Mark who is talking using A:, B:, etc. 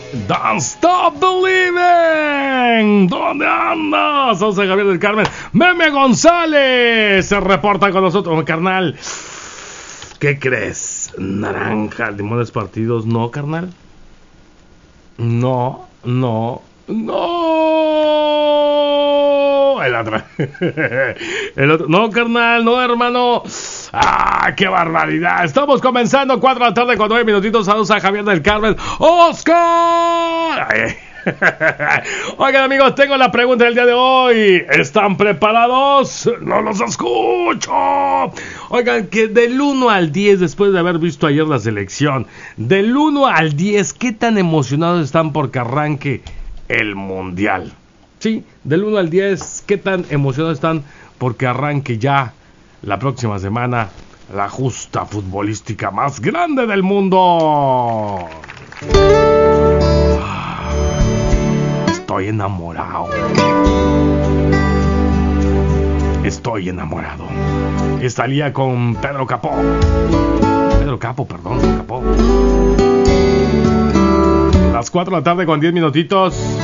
A: Don't Stop Believing. ¿Dónde andas? José Javier del Carmen. Meme González se reporta con nosotros. Oh, carnal, ¿qué crees? Naranja, limones partidos. No, carnal. No. El otro. No, carnal, no, hermano. ¡Ah, qué barbaridad! Estamos comenzando 4 de la tarde con 9 minutitos. Saludos a Javier del Carmen. ¡Oscar! Oigan, amigos, tengo la pregunta del día de hoy. ¿Están preparados? ¡No los escucho! Oigan, que del 1 al 10, después de haber visto ayer la selección, del 1 al 10, ¿qué tan emocionados están porque arranque el Mundial? Sí, del 1 al 10, ¿qué tan emocionados están porque arranque ya la próxima semana la justa futbolística más grande del mundo? Estoy enamorado. Estaría con Pedro Capó. Las 4 de la tarde con 10 minutitos.